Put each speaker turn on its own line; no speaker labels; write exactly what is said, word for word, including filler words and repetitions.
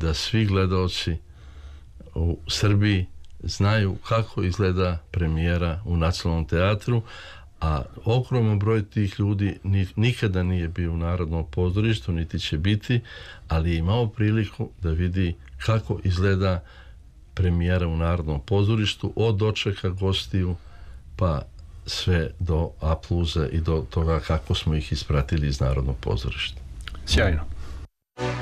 da svi gledaoci u Srbiji znaju kako izgleda premijera u Nacionalnom teatru, a ogroman broj tih ljudi nikada nije bio u Narodnom pozorištu, niti će biti, ali je imao priliku da vidi kako izgleda premijera u Narodnom pozorištu, od dočeka gostiju pa sve do apluza i do toga kako smo ih ispratili iz Narodnog pozorišta.
Sjajno.